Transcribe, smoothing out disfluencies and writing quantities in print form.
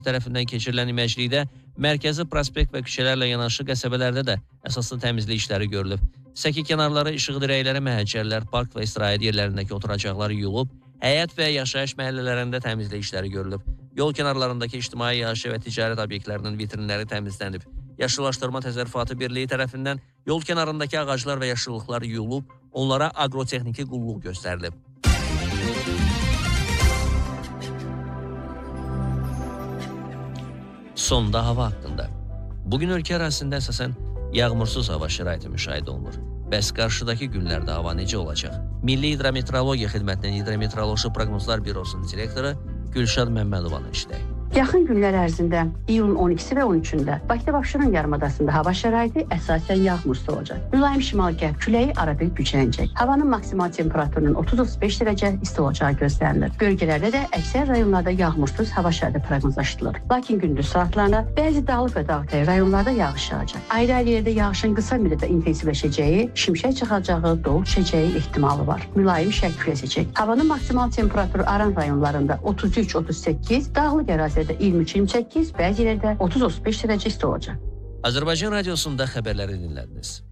tərəfindən keçirilən iməclikdə mərkəzi prospekt və küçələrlə yanaşı qəsəbələrdə də əsaslı təmizlik işləri görülüb. Səki kənarları, işıq dirəkləri, məhəccərlər, park və istirahət yerlərindəki oturacaqlar yuyulub, həyət və yaşayış məhəllələrində təmizlik işləri görülüb. Yol kənarlarındakı ictimai yaşayış və ticarət obyektlərinin vitrinləri təmizlənib. Yaşıllaşdırma Təsərrüfatı Birliyi tərəfindən yol kənarındakı ağaclar və yaşıllıqlar yuyulub, onlara agrotexniki qulluq göstərilib. Sonda hava haqqında. Bugün ölkə ərazisində əsasən yağmursuz hava şəraiti müşahidə olunur. Bəs qarşıdakı günlərdə hava necə olacaq? Milli Hidrometeorologiya Xidmətinin Hidrometeoroloji Proqnozlar Bürosunun direktoru Gülşad Məmmədovanı eşidək. Yaxın günlər ərzində iyulun 12-si və 13-də Bakıda Abşeron yarımadasında hava şəraiti əsasən yağmursuz olacaq. Mülayim şimal-qərb küləyi arabir güclənəcək. Havanın maksimal temperaturunun 30-35 dərəcə isti olacağı gözlənilir. Bölgələrdə də əksər rayonlarda yağmursuz hava şəraiti proqnozlaşdırılır. Lakin gündüz saatlarında bəzi dağlıq və dağtəyi rayonlarda yağış yağacaq. Ayrı-ayrı yerdə yağışın qısa müddətdə intensivləşəcəyi, şimşək çaxacağı, dolu düşəcəyi ehtimalı var. Mülayim şərq küləyi əsəcək. Havanın maksimal temperaturu Aran rayonlarında 33-38, dağlıq ərazilərdə 23-28, bəzi yerlərdə 30-35 dərəcə isti olacaq. Azərbaycan Radiosunda xəbərləri dinlədiniz.